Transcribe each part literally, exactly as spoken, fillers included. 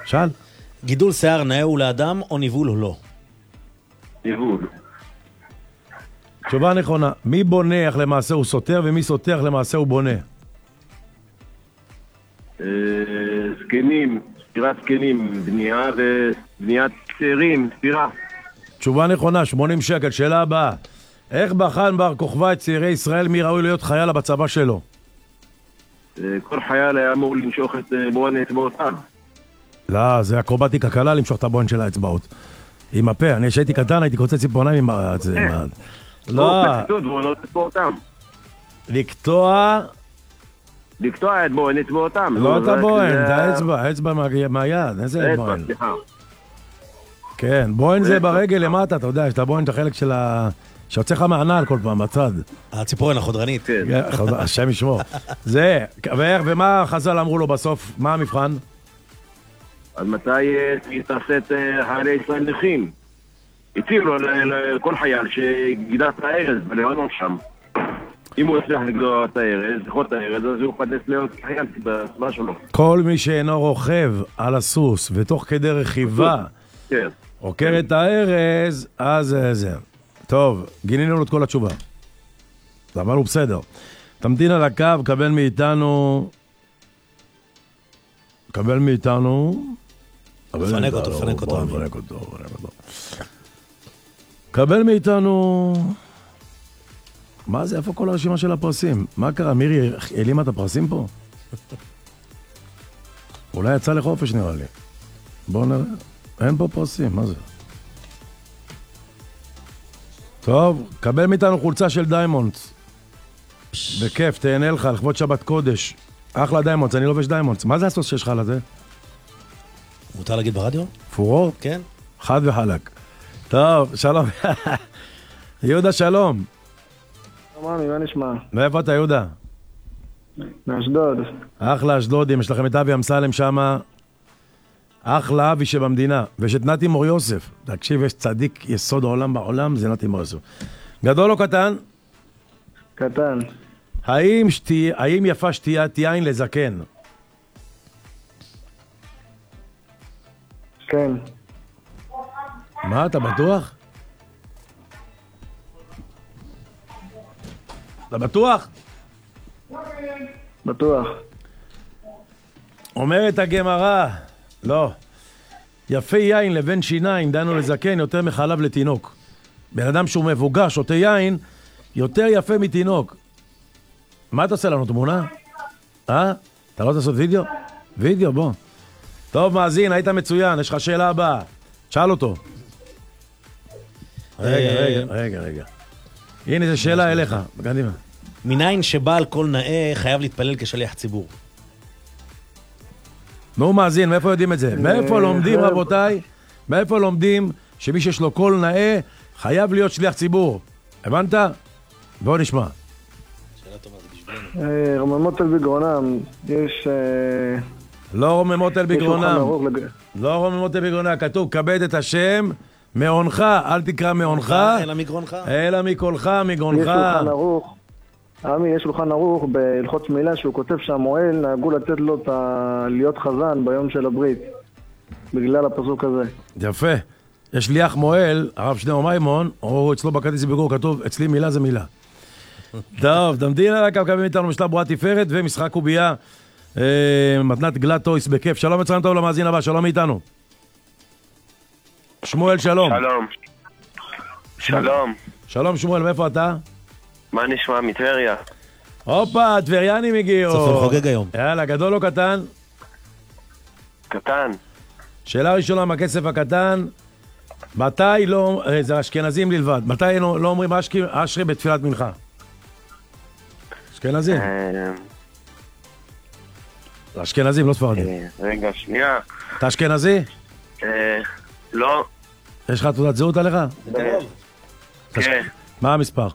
שאל. גידול שיער נאה הוא לאדם או ניבול או לא? ניבול. תשובה נכונה. מי בונח למעשה הוא סותר, ומי סותר למעשה הוא בונה? זקנים, ספירת זקנים, בנייה ובניית צעירים, ספירה. תשובה נכונה, שמונים שקל. שאלה הבאה. איך בחן בר כוכבא את צעירי ישראל מי ראוי להיות חייל בצבא שלו? כל חייל היה אמור למשוך את בוהן אצבעותיו. לא, זה אקרובטיקה קלה למשוך את הבוהן של האצבעות. עם הפה, אני שהייתי קטן הייתי קוצץ ציפורניים עם ה... לא. לקטוע... לקטוע את בוהן אצבעותם. לא את הבוהן, את האצבע, האצבע מהיד, איזה בוהן? כן, בוהן זה ברגל למטה, אתה יודע, יש את הבוהן את החלק של ה... שיוצא לך מענל כל פעם, בצד. הציפורן החודרנית. השם ישמור. זה, ומה חז"ל אמרו לו בסוף? מה המבחן? אז מתי תעשה את חיילי ישראל נכים? הציעו לו לכל חייל שגידע את הארז ולהונות שם. אם הוא הצליח לגדוע את הארז, לכות את הארז, אז הוא פדס להיות חייל בצבא שלו. כל מי שאינו רוכב על הסוס ותוך כדי רכיבה עוקר את הארז, אז זה. טוב, גינינו לו את כל התשובה. אבל הוא בסדר. תמתין על הקו, קבל מאיתנו... קבל מאיתנו... פנק אותו, פנק אותו. פנק אותו, פנק אותו. קבל מאיתנו... מה זה? איפה כל הרשימה של הפרסים? מה קרה? מירי, העלימה את הפרסים פה? אולי יצא לחופש נראה לי. בואו נראה. אין פה פרסים, מה זה? טוב, קבל מאיתנו חולצה של דיימונדס. בכיף, תהנה לך, לכבוד שבת קודש. אחלה דיימונדס, אני לובש דיימונדס. מה זה הסוס שיש לך לזה? מותר להגיד ברדיו? פורו? כן. חד וחלק. טוב, שלום. יהודה, שלום. אמרנו, מה נשמע? מאיפה אתה, יהודה? מאשדוד. אחלה אשדודים, יש לכם את אבי אמסלם שמה. אחלה אבי שבמדינה. ויש את נתי מור יוסף. תקשיב, יש צדיק יסוד העולם בעולם, זה נתי מור יוסף. גדול או קטן? קטן. האם, שתי, האם יפה שתיית יין לזקן? כן. מה, אתה בטוח? אתה בטוח? בטוח. אומרת הגמרא, לא. יפה יין לבן שיניים, דנו לזקן, יותר מחלב לתינוק. בן אדם שהוא מבוגר, שותה יין, יותר יפה מתינוק. מה אתה עושה לנו, תמונה? אה? אתה לא רוצה לעשות וידאו? וידאו, בוא. טוב, מאזין, היית מצוין, יש לך שאלה הבאה. שאל אותו. רגע, רגע, רגע, רגע. הנה, זו שאלה אליך. בקדימה. מניין שבעל כל נאה חייב להתפלל כשליח ציבור? נו, מאזין, מאיפה יודעים את זה? מאיפה לומדים, רבותיי? מאיפה לומדים שמי שיש לו קול נאה חייב להיות שליח ציבור? הבנת? בואו נשמע. שאלה טובה, זה בשבילנו. רוממות על בגרונם, יש... לא רוממות על בגרונם. לא רוממות על בגרונם. כתוב, כבד את השם מעונך, אל תקרא מעונך. אלא מגרונך. אלא מקולך, מגרונך. יש שולחן ערוך. עמי, יש שולחן ערוך בהלכות מילה שהוא כותב שהמועל נהגו לתת לו את ה... להיות חזן ביום של הברית. בגלל הפסוק הזה. יפה. יש שליח מועל, הרב שניאור מימון, או אצלו בכרטיס ביקור כתוב, אצלי מילה זה מילה. טוב, תמתין על הקו, קווים איתנו משלב ברורה תפארת ומשחק קובייה. מתנת גלטויס בכיף. שלום וצלם טוב למאזין הבא, שלום איתנו. שמואל, שלום. שלום. שלום. שלום שמואל, מאיפה אתה? מה נשמע? מטבריה. הופה, טבריינים הגיעו. צפון חוגג היום. יאללה, גדול או קטן? קטן. שאלה ראשונה מהכסף הקטן. מתי לא, זה אשכנזים ללבד, מתי לא, לא אומרים אשכי, אשרי בתפילת מנחה? אשכנזים. אשכנזים, לא ספרדים. רגע, שנייה. אתה אשכנזי? לא. יש לך תעודת זהות עליך? כן. מה המספר?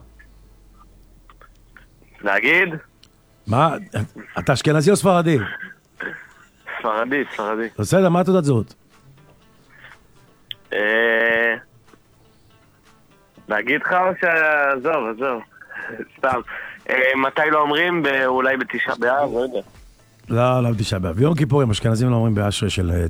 להגיד? מה? אתה אשכנזי או ספרדי? ספרדי, ספרדי. בסדר, מה תעודת זהות? להגיד לך או שעזוב, עזוב. סתם. מתי לא אומרים? אולי בתשעה באב, לא יודע. לא, לא בתשעה באב. ביום כיפורים, אשכנזים לא אומרים באשרי של